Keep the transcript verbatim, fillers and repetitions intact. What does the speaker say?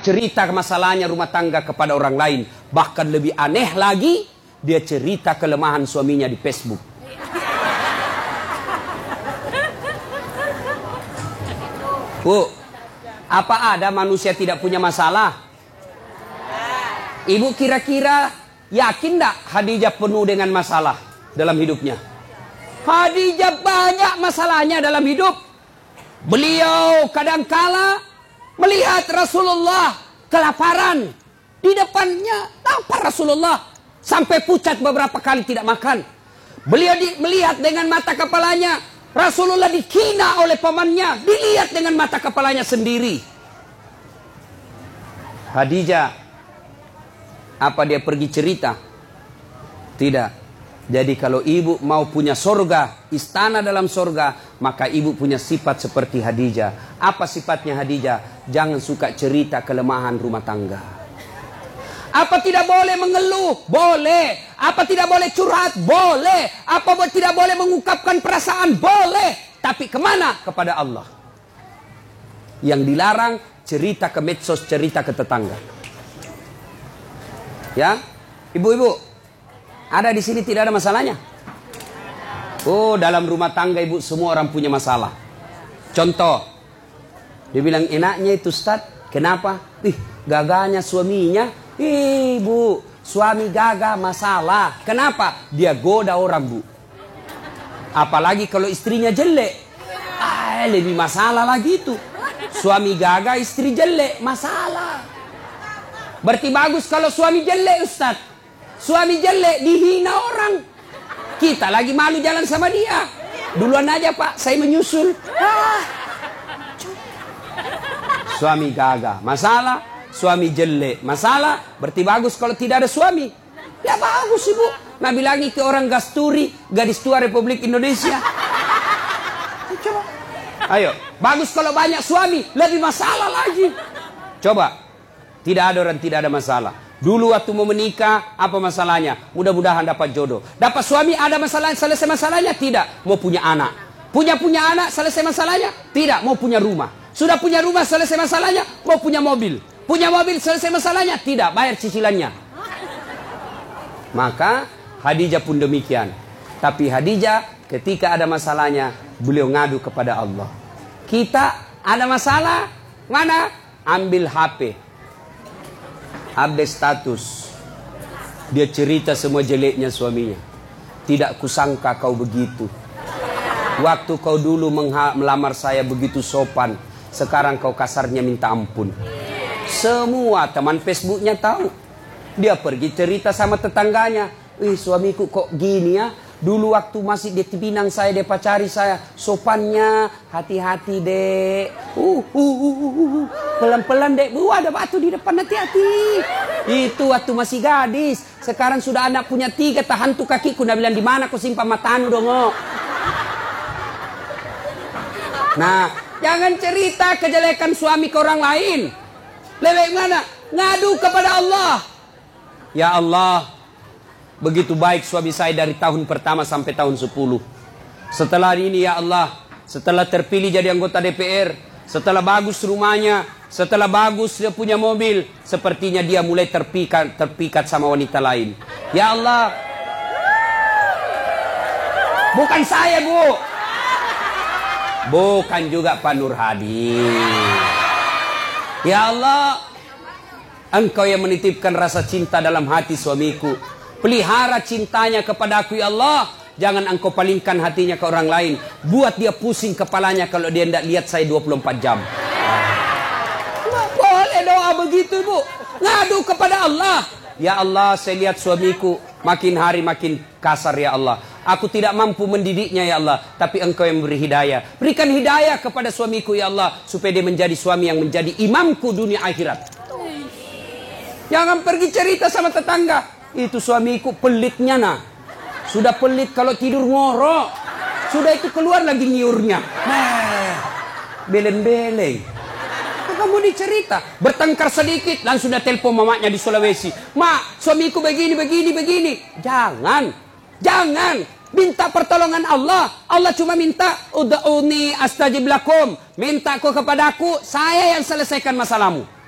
cerita masalahnya rumah tangga kepada orang lain. Bahkan lebih aneh lagi, dia cerita kelemahan suaminya di Facebook. Bu, apa ada manusia tidak punya masalah? Ibu kira-kira yakin tidak Khadijah penuh dengan masalah dalam hidupnya? Khadijah banyak masalahnya dalam hidup. Beliau kadangkala melihat Rasulullah kelaparan. Di depannya lapar Rasulullah. Sampai pucat beberapa kali tidak makan. Beliau di, melihat dengan mata kepalanya. Rasulullah dihina oleh pamannya. Dilihat dengan mata kepalanya sendiri. Khadijah, apa dia pergi cerita? Tidak. Jadi kalau ibu mau punya sorga, istana dalam sorga, maka ibu punya sifat seperti Khadijah. Apa sifatnya Khadijah? Jangan suka cerita kelemahan rumah tangga. Apa tidak boleh mengeluh? Boleh. Apa tidak boleh curhat? Boleh. Apa tidak boleh mengungkapkan perasaan? Boleh. Tapi kemana? Kepada Allah. Yang dilarang cerita ke medsos, cerita ke tetangga. Ya, ibu-ibu, ada di sini tidak ada masalahnya? Oh, dalam rumah tangga ibu semua orang punya masalah. Contoh, dia bilang enaknya itu Ustaz. Kenapa? Ih, gagahnya suaminya. Ibu, suami gagah masalah. Kenapa? Dia goda orang, Bu. Apalagi kalau istrinya jelek. Ah, lebih masalah lagi itu. Suami gagah, istri jelek, masalah. Berarti bagus kalau suami jelek, Ustaz. Suami jelek dihina orang. Kita lagi malu jalan sama dia. Duluan aja Pak, saya menyusul. Ah. Suami gagah, masalah. Suami jelek, masalah. Berarti bagus kalau tidak ada suami. Ya bagus ibu. Nabi lagi ke orang Gasturi, gadis tua Republik Indonesia. Coba. Ayo, bagus kalau banyak suami. Lebih masalah lagi. Coba. Tidak ada orang tidak ada masalah. Dulu waktu mau menikah, apa masalahnya? Mudah-mudahan dapat jodoh. Dapat suami, ada masalah, selesai masalahnya? Tidak. Mau punya anak. Punya-punya anak, selesai masalahnya? Tidak. Mau punya rumah. Sudah punya rumah, selesai masalahnya? Mau punya mobil. Punya mobil, selesai masalahnya? Tidak. Bayar cicilannya. Maka Khadijah pun demikian. Tapi Khadijah ketika ada masalahnya, beliau ngadu kepada Allah. Kita ada masalah, mana? Ambil H P. Update status. Dia cerita semua jeleknya suaminya. Tidak kusangka kau begitu. Waktu kau dulu melamar saya begitu sopan. Sekarang kau kasarnya minta ampun. Semua teman Facebooknya tahu. Dia pergi cerita sama tetangganya. Ih, suamiku kok gini ya. Dulu waktu masih di Pinang saya, dia pacari saya. Sopannya, hati-hati dek. Uh, uh, uh, uh. Pelan-pelan dek. Uh, ada batu di depan, hati-hati. Itu waktu masih gadis. Sekarang sudah anak punya tiga, tahan tuh kakiku. Dia bilang, di mana kau simpan matamu dong? Oh. Nah, jangan cerita kejelekan suami ke orang lain. Lebih mana? Ngadu kepada Allah. Ya Allah, begitu baik suami saya dari tahun pertama sampai tahun sepuluh. Setelah ini ya Allah, setelah terpilih jadi anggota D P R, setelah bagus rumahnya, setelah bagus dia punya mobil, sepertinya dia mulai terpikat, terpikat sama wanita lain. Ya Allah, bukan saya Bu, bukan juga Pak Nur Hadi. Ya Allah, Engkau yang menitipkan rasa cinta dalam hati suamiku. Pelihara cintanya kepada aku ya Allah. Jangan engkau palingkan hatinya ke orang lain. Buat dia pusing kepalanya kalau dia tidak lihat saya dua puluh empat jam. Nah, boleh doa begitu Bu. Ngadu kepada Allah. Ya Allah, saya lihat suamiku makin hari makin kasar ya Allah. Aku tidak mampu mendidiknya ya Allah. Tapi engkau yang beri hidayah. Berikan hidayah kepada suamiku ya Allah. Supaya dia menjadi suami yang menjadi imamku dunia akhirat. Jangan pergi cerita sama tetangga. Itu suamiku pelitnya nah. Sudah pelit kalau tidur ngorok. Sudah itu keluar lagi nyiurnya. Nah, beleng-beleng. Kamu dicerita. Bertengkar sedikit. Langsung sudah telepon mamanya di Sulawesi. Mak, suamiku begini, begini, begini. Jangan. Jangan. Minta pertolongan Allah. Allah cuma minta. Uda'uni astajib lakum. Minta kau kepadaku. Saya yang selesaikan masalahmu.